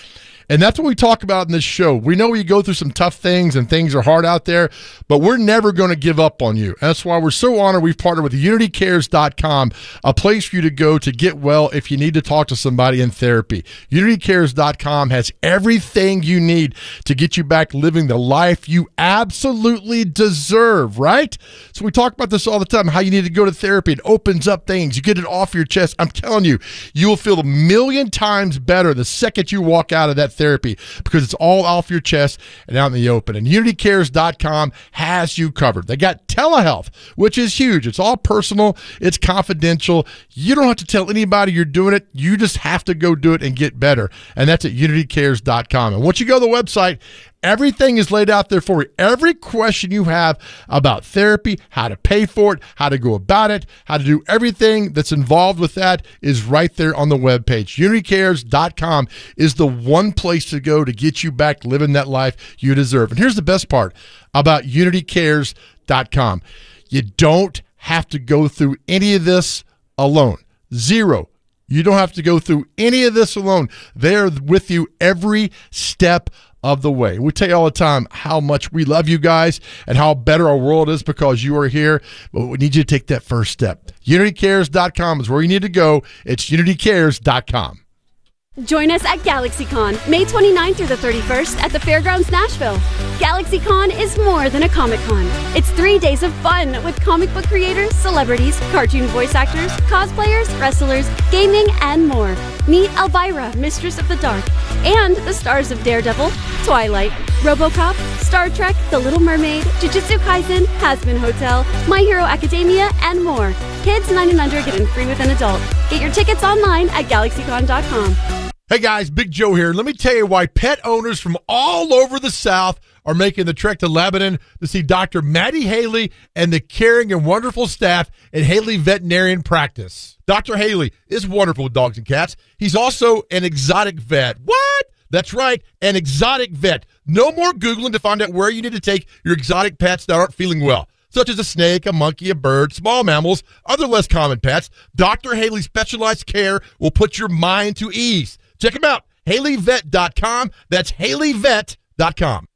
And that's what we talk about in this show. We know you go through some tough things and things are hard out there, but we're never going to give up on you. And that's why we're so honored we've partnered with UnityCares.com, a place for you to go to get well if you need to talk to somebody in therapy. UnityCares.com has everything you need to get you back living the life you absolutely deserve, right? So we talk about this all the time, how you need to go to therapy. It opens up things. You get it off your chest. I'm telling you, you will feel a million times better the second you walk out of that therapy because it's all off your chest and out in the open. And UnityCares.com has you covered. They got telehealth, which is huge. It's all personal. It's confidential. You don't have to tell anybody you're doing it. You just have to go do it and get better. And that's at UnityCares.com. And once you go to the website, everything is laid out there for you. Every question you have about therapy, how to pay for it, how to go about it, how to do everything that's involved with that is right there on the webpage. UnityCares.com is the one place to go to get you back living that life you deserve. And here's the best part about UnityCares.com. You don't have to go through any of this alone. Zero. You don't have to go through any of this alone. They're with you every step of the way. We tell you all the time how much we love you guys and how better our world is because you are here, but we need you to take that first step. UnityCares.com is where you need to go. It's UnityCares.com. Join us at GalaxyCon, May 29th through the 31st at the Fairgrounds, Nashville. GalaxyCon is more than a Comic-Con. It's 3 days of fun with comic book creators, celebrities, cartoon voice actors, cosplayers, wrestlers, gaming, and more. Meet Elvira, Mistress of the Dark, and the stars of Daredevil, Twilight, RoboCop, Star Trek, The Little Mermaid, Jujutsu Kaisen, Hazbin Hotel, My Hero Academia, and more. Kids 9 and under get in free with an adult. Get your tickets online at GalaxyCon.com. Hey guys, Big Joe here. Let me tell you why pet owners from all over the South are making the trek to Lebanon to see Dr. Maddie Haley and the caring and wonderful staff at Haley Veterinarian Practice. Dr. Haley is wonderful with dogs and cats. He's also an exotic vet. What? That's right, an exotic vet. No more Googling to find out where you need to take your exotic pets that aren't feeling well, such as a snake, a monkey, a bird, small mammals, other less common pets. Dr. Haley's specialized care will put your mind to ease. Check him out, HaleyVet.com. That's HaleyVet.com.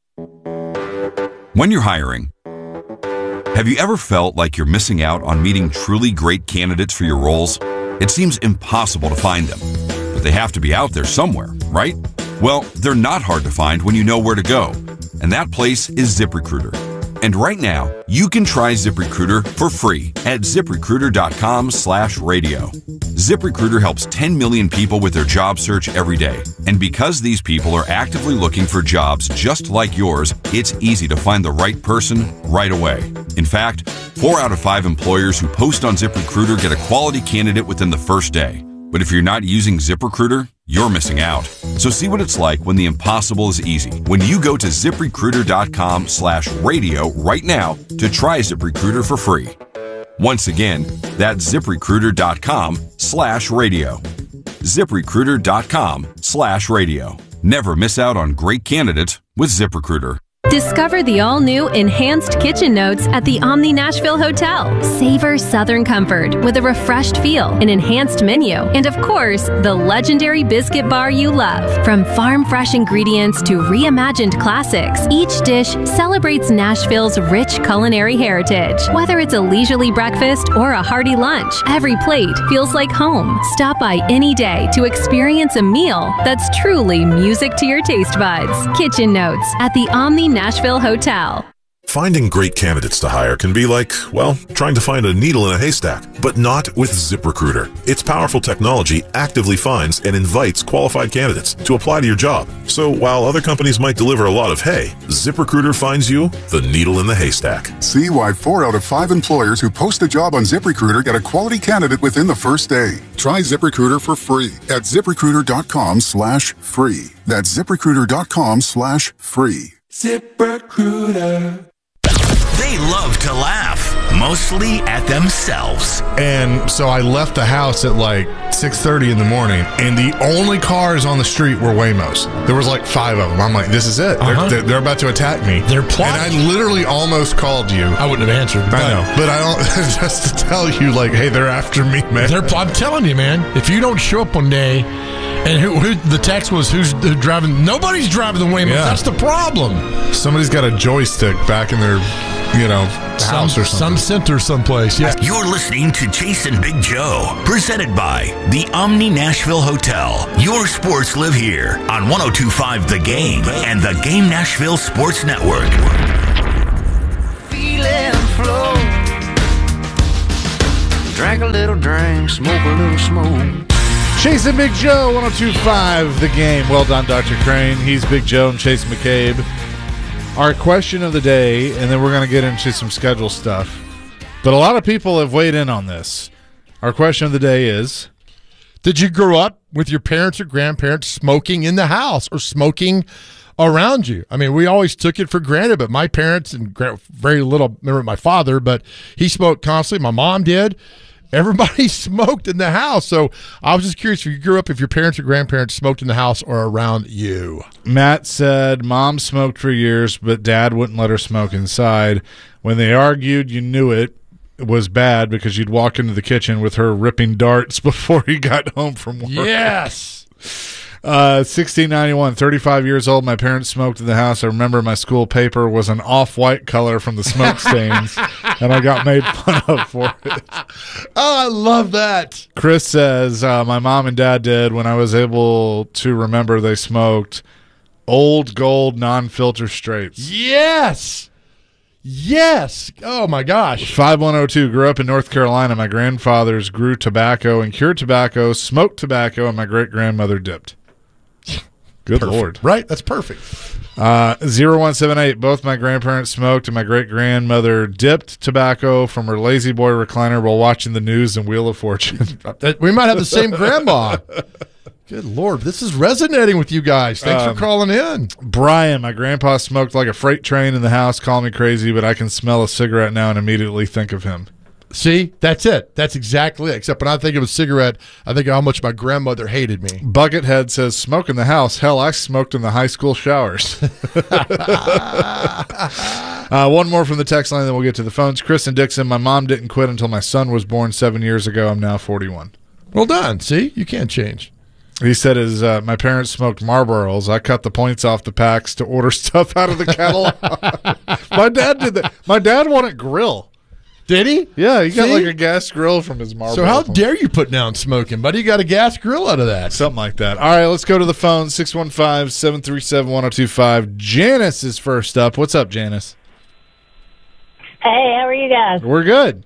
When you're hiring, have you ever felt like you're missing out on meeting truly great candidates for your roles? It seems impossible to find them, but they have to be out there somewhere, right? Well, they're not hard to find when you know where to go, and that place is ZipRecruiter. And right now, you can try ZipRecruiter for free at ZipRecruiter.com/radio. ZipRecruiter helps 10 million people with their job search every day. And because these people are actively looking for jobs just like yours, it's easy to find the right person right away. In fact, 4 out of 5 employers who post on ZipRecruiter get a quality candidate within the first day. But if you're not using ZipRecruiter, you're missing out. So see what it's like when the impossible is easy. When you go to ZipRecruiter.com/radio right now to try ZipRecruiter for free. Once again, that's ZipRecruiter.com/radio. ZipRecruiter.com/radio. Never miss out on great candidates with ZipRecruiter. Discover the all-new Enhanced Kitchen Notes at the Omni Nashville Hotel. Savor Southern comfort with a refreshed feel, an enhanced menu, and of course, the legendary biscuit bar you love. From farm-fresh ingredients to reimagined classics, each dish celebrates Nashville's rich culinary heritage. Whether it's a leisurely breakfast or a hearty lunch, every plate feels like home. Stop by any day to experience a meal that's truly music to your taste buds. Kitchen Notes at the Omni Nashville Hotel. Finding great candidates to hire can be like, well, trying to find a needle in a haystack, but not with ZipRecruiter. Its powerful technology actively finds and invites qualified candidates to apply to your job. So while other companies might deliver a lot of hay, ZipRecruiter finds you the needle in the haystack. See why 4 out of 5 employers who post a job on ZipRecruiter get a quality candidate within the first day. Try ZipRecruiter for free at ZipRecruiter.com/free. That's ZipRecruiter.com/free. ZipRecruiter. They love to laugh, mostly at themselves. And so I left the house at like 6:30 in the morning, and the only cars on the street were Waymos. There was like 5 of them. I'm like, this is it. They're about to attack me. They're plotting. And I literally almost called you. I wouldn't have answered. I know. But I don't, just to tell you, like, hey, they're after me, man. I'm telling you, man, if you don't show up one day And who the text was, who's driving? Nobody's driving the Weymouth. Yeah. That's the problem. Somebody's got a joystick back in their, house or something. Some center someplace. Yeah. You're listening to Chase and Big Joe, presented by the Omni Nashville Hotel. Your sports live here on 102.5 The Game and the Game Nashville Sports Network. Feeling flow. Drink a little drink, smoke a little smoke. Chase and Big Joe, 102.5 The Game. Well done, Dr. Crane. He's Big Joe and Chase McCabe. Our question of the day, and then we're going to get into some schedule stuff. But a lot of people have weighed in on this. Our question of the day is, did you grow up with your parents or grandparents smoking in the house or smoking around you? I mean, we always took it for granted, but my parents and very little, remember my father, but he smoked constantly. My mom did. Everybody smoked in the house. So I was just curious if you grew up, if your parents or grandparents smoked in the house or around you. Matt said, Mom smoked for years, but Dad wouldn't let her smoke inside. When they argued, you knew it was bad because you'd walk into the kitchen with her ripping darts before he got home from work. Yes. 1691, 35 years old. My parents smoked in the house. I remember my school paper was an off-white color from the smoke stains, and I got made fun of for it. Oh, I love that. Chris says, my mom and dad did. When I was able to remember, they smoked Old Gold non-filter straights. Yes. Yes. Oh, my gosh. 5102, grew up in North Carolina. My grandfathers grew tobacco and cured tobacco, smoked tobacco, and my great-grandmother dipped. Good Perfect. Lord. Right? That's perfect. 0178, both my grandparents smoked and my great-grandmother dipped tobacco from her Lazy Boy recliner while watching the news and Wheel of Fortune. We might have the same grandma. Good Lord. This is resonating with you guys. Thanks for calling in. Brian, my grandpa smoked like a freight train in the house. Call me crazy, but I can smell a cigarette now and immediately think of him. See, that's it. That's exactly it. Except when I think of a cigarette, I think of how much my grandmother hated me. Buckethead says, smoke in the house. Hell, I smoked in the high school showers. One more from the text line, then we'll get to the phones. Chris and Dixon, my mom didn't quit until my son was born 7 years ago. I'm now 41. Well done. See, you can't change. He said my parents smoked Marlboros. I cut the points off the packs to order stuff out of the catalog. My dad did that. My dad wanted grill. Did he? Yeah, he got like a gas grill from his Marlboro. So how dare you put down smoking, buddy? You got a gas grill out of that. Something like that. All right, let's go to the phone, 615-737-1025. Janice is first up. What's up, Janice? Hey, how are you guys? We're good.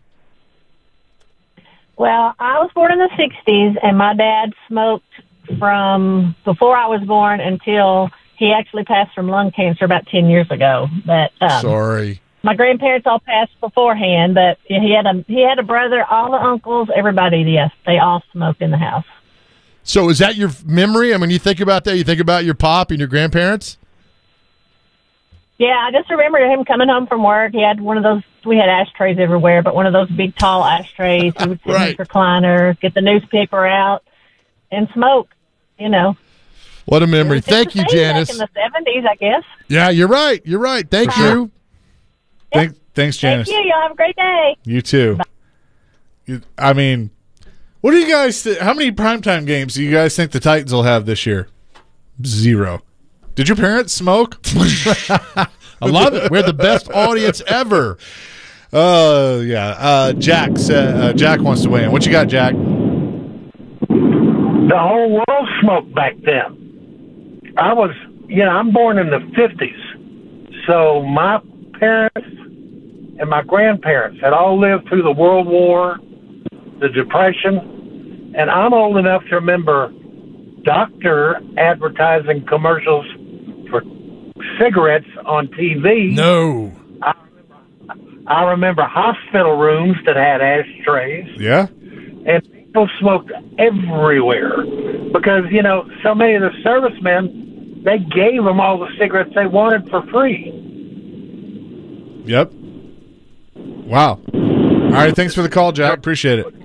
Well, I was born in the 60s, and my dad smoked from before I was born until he actually passed from lung cancer about 10 years ago. But sorry. My grandparents all passed beforehand, but he had a brother, all the uncles, everybody, yes, they all smoked in the house. So is that your memory? I mean, you think about that, you think about your pop and your grandparents? Yeah, I just remember him coming home from work. He had one of those, we had ashtrays everywhere, but one of those big, tall ashtrays. He would sit in his recliner, get the newspaper out, and smoke, you know. What a memory. Thank you, Janice. Back in the 70s, I guess. Yeah, you're right. You're right. Thank you. Thanks, Janice. Thank you. Y'all have a great day. You too. I mean, what do you guys how many primetime games do you guys think the Titans will have this year? 0. Did your parents smoke? I love it. We're the best audience ever. Oh, yeah. Jack wants to weigh in. What you got, Jack? The whole world smoked back then. I'm born in the 50s. So my parents and my grandparents had all lived through the World War, the Depression, and I'm old enough to remember doctor advertising commercials for cigarettes on TV. No. I remember hospital rooms that had ashtrays. Yeah. And people smoked everywhere because, so many of the servicemen, they gave them all the cigarettes they wanted for free. Yep. Wow. All right, thanks for the call, Jack. Appreciate it.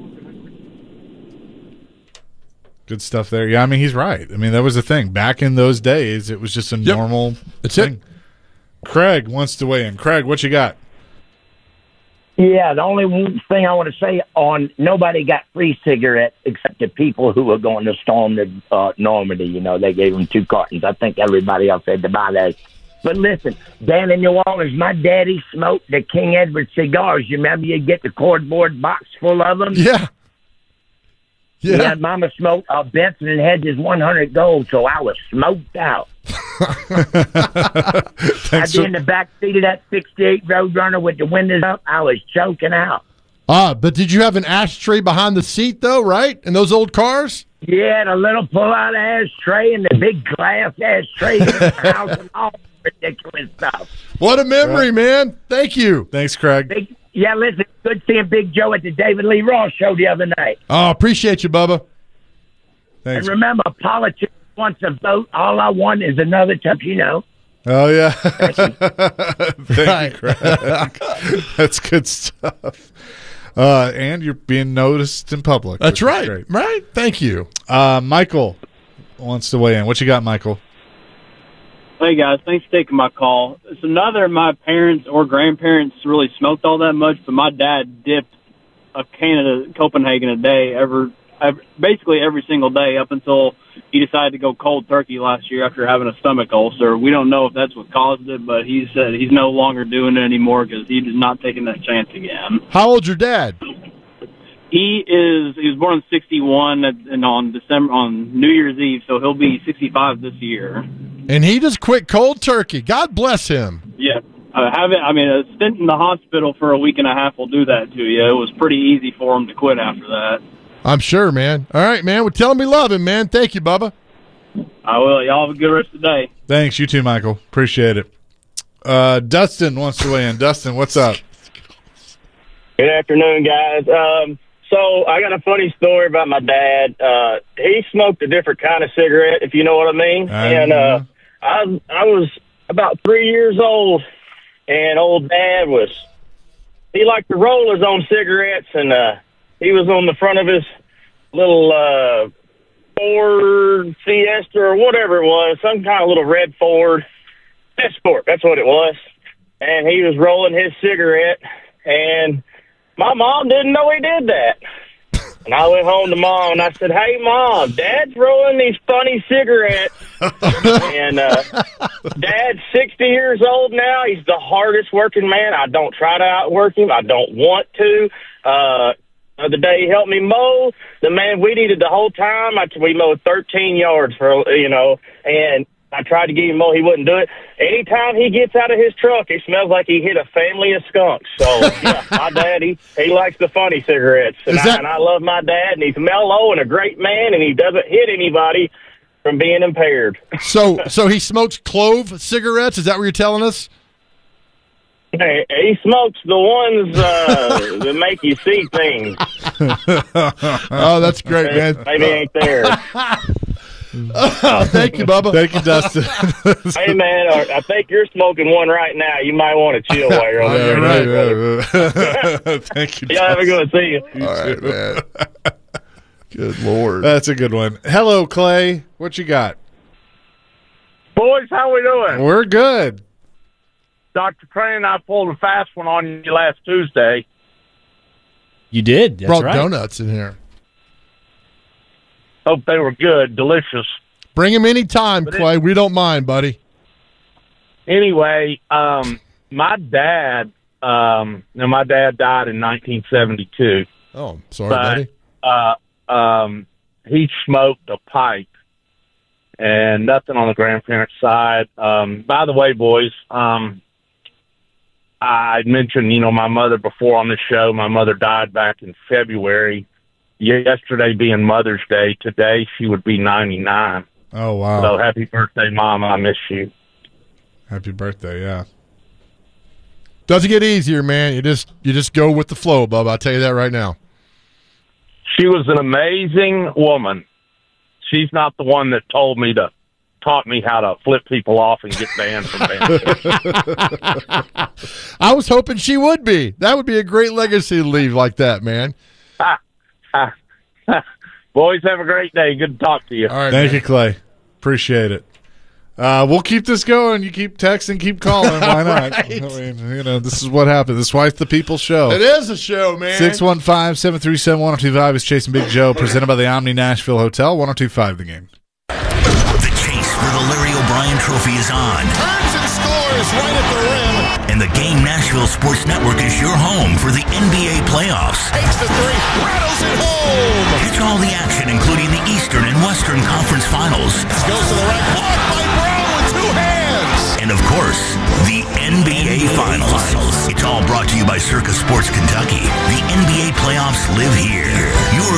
Good stuff there. Yeah, I mean, he's right. I mean, that was the thing. Back in those days, it was just a normal thing. Craig wants to weigh in. Craig, what you got? Yeah, the only one thing I want to say on nobody got free cigarettes except the people who were going to storm the Normandy. You know, they gave them 2 cartons. I think everybody else had to buy those. But listen, down in New Orleans, my daddy smoked the King Edward cigars. You remember you get the cardboard box full of them? Yeah. Yeah, Mama smoked Benson and Hedges 100 Gold, so I was smoked out. I'd be in the back seat of that 68 Roadrunner with the windows up. I was choking out. But did you have an ashtray behind the seat, though, right? In those old cars? Yeah, the little pull-out ashtray and the big glass ashtray in the house and all ridiculous stuff. What a memory, man. Thank you. Thanks, Craig. Yeah, listen, good seeing Big Joe at the David Lee Ross show the other night. Oh, appreciate you, Bubba. Thanks. And remember, politics wants a vote. All I want is another touch, you know. Oh, yeah. Thank you, Craig. That's good stuff. And you're being noticed in public. That's right. Right. Thank you. Michael wants to weigh in. What you got, Michael? Hey, guys. Thanks for taking my call. So neither of my parents or grandparents really smoked all that much, but my dad dipped a can of Copenhagen a day basically every single day up until he decided to go cold turkey last year after having a stomach ulcer. We don't know if that's what caused it, but he said he's no longer doing it anymore because he's not taking that chance again. How old's your dad? He was born in 61 and on New Year's Eve, so he'll be 65 this year. And he just quit cold turkey. God bless him. Yeah. A stint in the hospital for a week and a half will do that to you. It was pretty easy for him to quit after that. I'm sure, man. All right, man. Well, tell him we love him, man. Thank you, Bubba. I will. Y'all have a good rest of the day. Thanks. You too, Michael. Appreciate it. Dustin wants to weigh in. Dustin, what's up? Good afternoon, guys. So I got a funny story about my dad. He smoked a different kind of cigarette, if you know what I mean. I was about 3 years old, and old Dad he liked to roll his own cigarettes, and he was on the front of his little Ford Fiesta or whatever it was, some kind of little red Ford Escort, that's what it was. And he was rolling his cigarette, and my mom didn't know he did that. And I went home to Mom, and I said, "Hey, Mom, Dad's rolling these funny cigarettes." And Dad's 60 years old now. He's the hardest working man. I don't try to outwork him. I don't want to. The day he helped me mow, the man we needed the whole time. We mowed 13 yards and I tried to get him mow. He wouldn't do it. Anytime he gets out of his truck, it smells like he hit a family of skunks. So, yeah, my dad, he likes the funny cigarettes. And I love my dad, and he's mellow and a great man, and he doesn't hit anybody from being impaired. So he smokes clove cigarettes? Is that what you're telling us? Hey, he smokes the ones that make you see things. Oh, that's great, man. Maybe ain't there. Oh, thank you, Bubba. Thank you, Dustin. Hey, man, I think you're smoking one right now. You might want to chill while you're over there. Right. Thank you, Y'all have a good one. See you. All right, man. Good Lord. That's a good one. Hello, Clay. What you got? Boys, how we doing? We're good. Dr. Crane and I pulled a fast one on you last Tuesday. You did. That's Brought right. donuts in here. Hope they were good, delicious. Bring them anytime, Clay. We don't mind, buddy. Anyway, my dad died in 1972. Oh, sorry, buddy. He smoked a pipe and nothing on the grandparents' side. By the way, boys, I mentioned, my mother before on the show. My mother died back in February. Yesterday being Mother's Day, today she would be 99. Oh, wow. So happy birthday, Mama. I miss you. Happy birthday, yeah. Doesn't get easier, man. You just go with the flow, Bub. I'll tell you that right now. She was an amazing woman. She's not the one that taught me how to flip people off and get banned from bands. I was hoping she would be. That would be a great legacy to leave like that, man. Boys, have a great day. Good to talk to you. All right, Thank you, Clay. Appreciate it. We'll keep this going. You keep texting, keep calling. Why not? Right. I mean, this is what happens. This is why it's the People's Show. It is a show, man. 615-737-1025 is Chasing Big Joe, presented by the Omni Nashville Hotel. 102.5 The Game. The chase for the Larry O'Brien Trophy is on. Turns and scores right at the rim. And the Game Nashville Sports Network is your home for the NBA playoffs. Takes the three, rattles it home. Catch all the action, including the Eastern and Western Conference Finals. Goes to the right, blocked by Brown with two hands. And of course, the NBA Finals. It's all brought to you by Circus Sports Kentucky. The NBA playoffs live here. Your